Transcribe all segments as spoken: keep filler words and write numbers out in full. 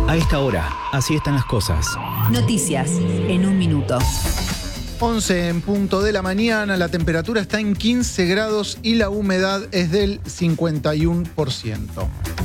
A esta hora, así están las cosas. Noticias en un minuto. once en punto de la mañana, la temperatura está en quince grados y la humedad es del cincuenta y uno por ciento.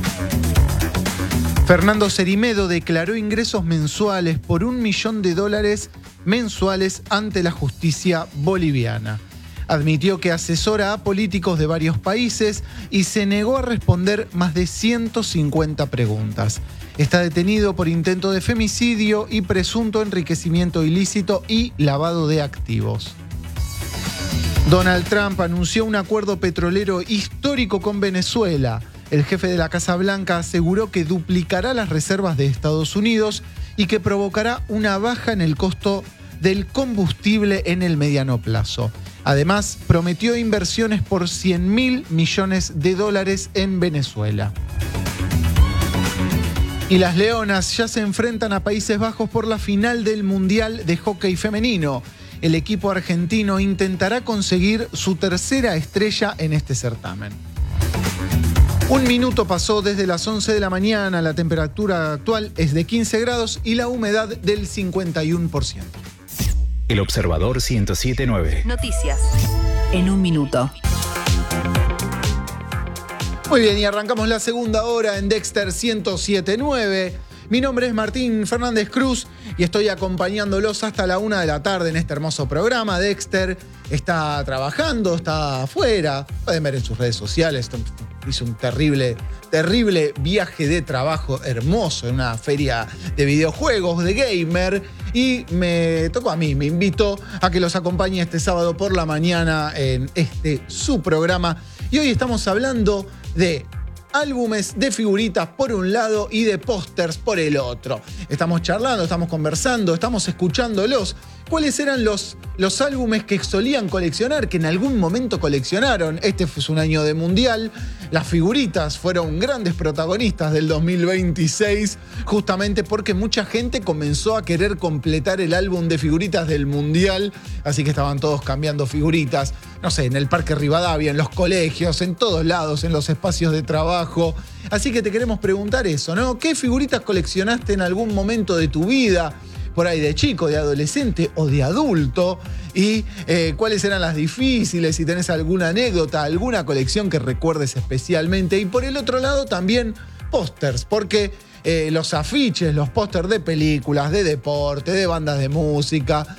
Fernando Cerimedo declaró ingresos mensuales por un millón de dólares mensuales ante la justicia boliviana. Admitió que asesora a políticos de varios países y se negó a responder más de ciento cincuenta preguntas. Está detenido por intento de femicidio y presunto enriquecimiento ilícito y lavado de activos. Donald Trump anunció un acuerdo petrolero histórico con Venezuela. El jefe de la Casa Blanca aseguró que duplicará las reservas de Estados Unidos y que provocará una baja en el costo del combustible en el mediano plazo. Además, prometió inversiones por cien mil millones de dólares en Venezuela. Y las Leonas ya se enfrentan a Países Bajos por la final del Mundial de Hockey Femenino. El equipo argentino intentará conseguir su tercera estrella en este certamen. Un minuto pasó desde las once de la mañana, la temperatura actual es de quince grados y la humedad del cincuenta y uno por ciento. El Observador ciento siete punto nueve. Noticias en un minuto. Muy bien, y arrancamos la segunda hora en Dexter ciento siete punto nueve. Mi nombre es Martín Fernández Cruz y estoy acompañándolos hasta la una de la tarde en este hermoso programa. Dexter está trabajando, está afuera. Pueden ver en sus redes sociales. Hizo un terrible, terrible viaje de trabajo hermoso en una feria de videojuegos, de gamer. Y me tocó a mí, me invitó a que los acompañe este sábado por la mañana en este su programa. Y hoy estamos hablando de álbumes de figuritas por un lado y de pósters por el otro. Estamos charlando, estamos conversando, estamos escuchándolos. ¿Cuáles eran los, los álbumes que solían coleccionar, que en algún momento coleccionaron? Este fue un año de mundial. Las figuritas fueron grandes protagonistas del dos mil veintiséis, justamente porque mucha gente comenzó a querer completar el álbum de figuritas del mundial, así que estaban todos cambiando figuritas, no sé, en el Parque Rivadavia, en los colegios, en todos lados, en los espacios de trabajo. Así que te queremos preguntar eso, ¿no? ¿Qué figuritas coleccionaste en algún momento de tu vida? Por ahí de chico, de adolescente o de adulto, y eh, cuáles eran las difíciles, si tenés alguna anécdota, alguna colección que recuerdes especialmente. Y por el otro lado también pósters, porque eh, los afiches, los pósters de películas, de deporte, de bandas de música,